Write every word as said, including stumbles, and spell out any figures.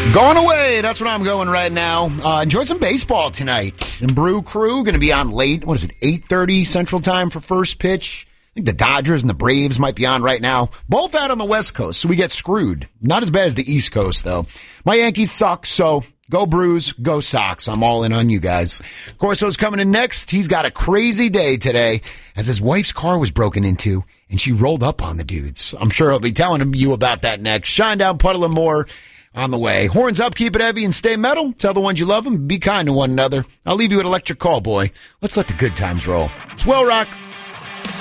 Going away. That's what I'm going right now. Uh, enjoy some baseball tonight. And Brew Crew going to be on late. What is it, eight thirty Central Time for first pitch? I think the Dodgers and the Braves might be on right now. Both out on the West Coast, so we get screwed. Not as bad as the East Coast, though. My Yankees suck, so go Brews, go Sox. I'm all in on you guys. Corso's coming in next. He's got a crazy day today as his wife's car was broken into, and she rolled up on the dudes. I'm sure he'll be telling you about that next. Shinedown, Puddle, and more on the way. Horns up, keep it heavy, and stay metal. Tell the ones you love them, be kind to one another. I'll leave you with Electric Callboy. Let's let the good times roll. It's Well Rock.